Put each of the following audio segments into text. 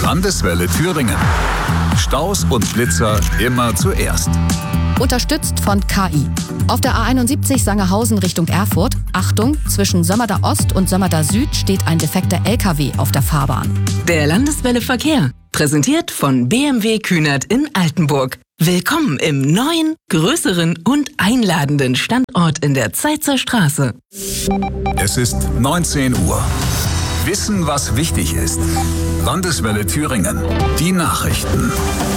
Landeswelle Thüringen. Staus und Blitzer immer zuerst. Unterstützt von KI. Auf der A71 Sangerhausen Richtung Erfurt. Achtung, zwischen Sömmerda Ost und Sömmerda Süd steht ein defekter LKW auf der Fahrbahn. Der Landeswelle Verkehr. Präsentiert von BMW Kühnert in Altenburg. Willkommen im neuen, größeren und einladenden Standort in der Zeitzer Straße. Es ist 19 Uhr. Wissen, was wichtig ist. Landeswelle Thüringen. Die Nachrichten.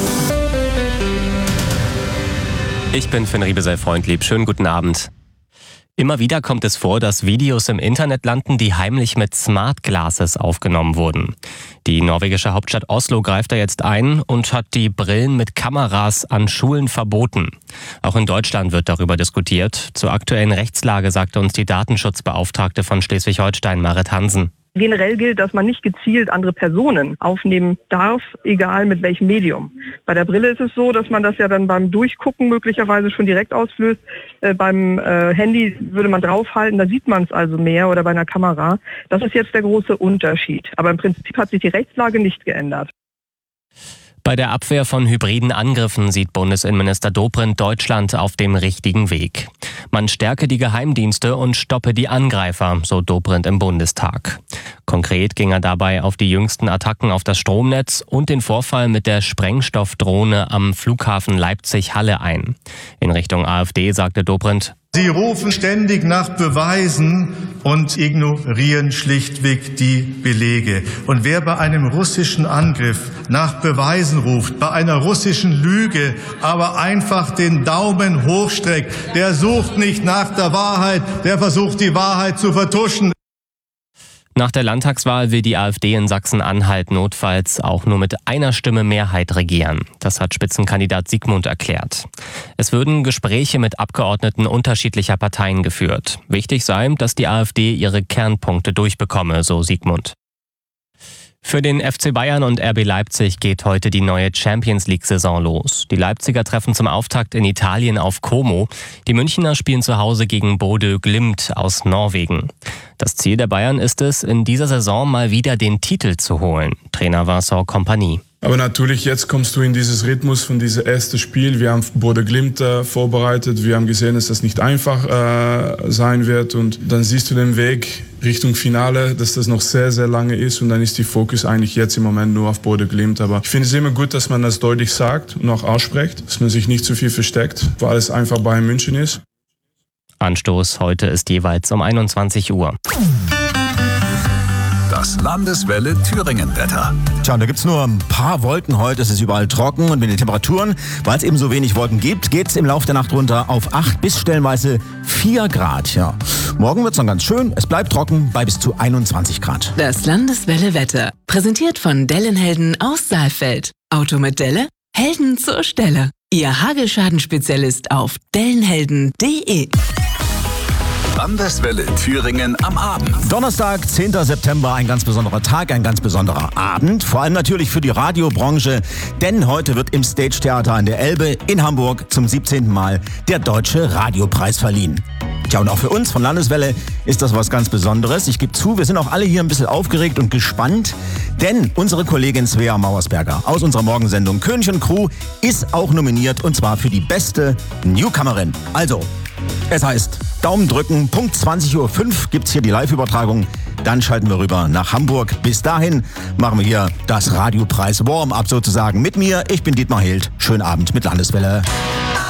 Ich bin Finn Riebesell-Freundlieb. Schönen guten Abend. Immer wieder kommt es vor, dass Videos im Internet landen, die heimlich mit Smart Glasses aufgenommen wurden. Die norwegische Hauptstadt Oslo greift da jetzt ein und hat die Brillen mit Kameras an Schulen verboten. Auch in Deutschland wird darüber diskutiert. Zur aktuellen Rechtslage sagte uns die Datenschutzbeauftragte von Schleswig-Holstein, Marit Hansen. Generell gilt, dass man nicht gezielt andere Personen aufnehmen darf, egal mit welchem Medium. Bei der Brille ist es so, dass man das ja dann beim Durchgucken möglicherweise schon direkt auslöst. Beim Handy würde man draufhalten, da sieht man es also mehr, oder bei einer Kamera. Das ist jetzt der große Unterschied. Aber im Prinzip hat sich die Rechtslage nicht geändert. Bei der Abwehr von hybriden Angriffen sieht Bundesinnenminister Dobrindt Deutschland auf dem richtigen Weg. Man stärke die Geheimdienste und stoppe die Angreifer, so Dobrindt im Bundestag. Konkret ging er dabei auf die jüngsten Attacken auf das Stromnetz und den Vorfall mit der Sprengstoffdrohne am Flughafen Leipzig-Halle ein. In Richtung AfD sagte Dobrindt: Sie rufen ständig nach Beweisen und ignorieren schlichtweg die Belege. Und wer bei einem russischen Angriff nach Beweisen ruft, bei einer russischen Lüge aber einfach den Daumen hochstreckt, der sucht nicht nach der Wahrheit, der versucht die Wahrheit zu vertuschen. Nach der Landtagswahl will die AfD in Sachsen-Anhalt notfalls auch nur mit einer Stimme Mehrheit regieren. Das hat Spitzenkandidat Sigmund erklärt. Es würden Gespräche mit Abgeordneten unterschiedlicher Parteien geführt. Wichtig sei, dass die AfD ihre Kernpunkte durchbekomme, so Sigmund. Für den FC Bayern und RB Leipzig geht heute die neue Champions-League-Saison los. Die Leipziger treffen zum Auftakt in Italien auf Como. Die Münchner spielen zu Hause gegen Bodø Glimt aus Norwegen. Das Ziel der Bayern ist es, in dieser Saison mal wieder den Titel zu holen. Trainer Vincent Kompany. Aber natürlich, jetzt kommst du in dieses Rhythmus von diesem ersten Spiel. Wir haben Bodø Glimt vorbereitet. Wir haben gesehen, dass das nicht einfach sein wird. Und dann siehst du den Weg Richtung Finale, dass das noch sehr, sehr lange ist. Und dann ist die Fokus eigentlich jetzt im Moment nur auf Bodø Glimt. Aber ich finde es immer gut, dass man das deutlich sagt und auch ausspricht, dass man sich nicht zu viel versteckt, weil es einfach Bayern München ist. Anstoß heute ist jeweils um 21 Uhr. Das Landeswelle Thüringen-Wetter. Tja, und da gibt's nur ein paar Wolken heute. Es ist überall trocken und mit den Temperaturen, weil es eben so wenig Wolken gibt, geht's im Laufe der Nacht runter auf 8 bis stellenweise 4 Grad. Ja. Morgen wird's dann ganz schön. Es bleibt trocken bei bis zu 21 Grad. Das Landeswelle Wetter. Präsentiert von Dellenhelden aus Saalfeld. Auto mit Delle? Helden zur Stelle. Ihr Hagelschaden-Spezialist auf dellenhelden.de. Landeswelle Thüringen am Abend. Donnerstag, 10. September, ein ganz besonderer Tag, ein ganz besonderer Abend. Vor allem natürlich für die Radiobranche, denn heute wird im Stage Theater an der Elbe in Hamburg zum 17. Mal der Deutsche Radiopreis verliehen. Tja, und auch für uns von Landeswelle ist das was ganz Besonderes. Ich gebe zu, wir sind auch alle hier ein bisschen aufgeregt und gespannt, denn unsere Kollegin Svea Mauersberger aus unserer Morgensendung König und Crew ist auch nominiert, und zwar für die beste Newcomerin. Also, es heißt, Daumen drücken, Punkt 20.05 Uhr gibt's hier die Live-Übertragung. Dann schalten wir rüber nach Hamburg. Bis dahin machen wir hier das Radiopreis Warm-up sozusagen mit mir. Ich bin Dietmar Hild. Schönen Abend mit Landeswelle.